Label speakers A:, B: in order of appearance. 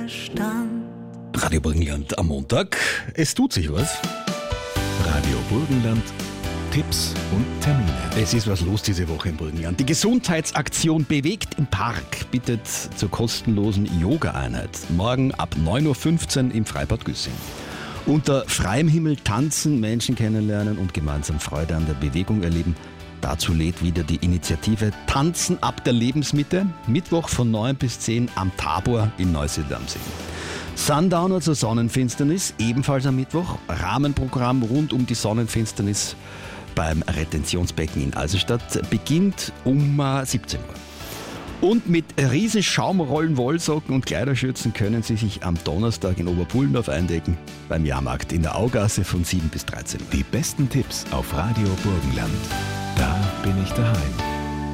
A: Verstand.
B: Radio Burgenland am Montag. Es tut sich was.
C: Radio Burgenland, Tipps und Termine.
B: Es ist was los diese Woche in Burgenland. Die Gesundheitsaktion Bewegt im Park bittet zur kostenlosen Yoga-Einheit. Morgen ab 9.15 Uhr im Freibad Güssing. Unter freiem Himmel tanzen, Menschen kennenlernen und gemeinsam Freude an der Bewegung erleben. Dazu lädt wieder die Initiative Tanzen ab der Lebensmitte. Mittwoch von 9 bis 10 am Tabor in Neusiedl am See. Sundowner zur Sonnenfinsternis, ebenfalls am Mittwoch. Rahmenprogramm rund um die Sonnenfinsternis beim Retentionsbecken in Eisenstadt beginnt um 17 Uhr. Und mit riesen Schaumrollen, Wollsocken und Kleiderschürzen können Sie sich am Donnerstag in Oberpullendorf eindecken beim Jahrmarkt in der Augasse von 7 bis 13 Uhr.
C: Die besten Tipps auf Radio Burgenland. Da bin ich daheim.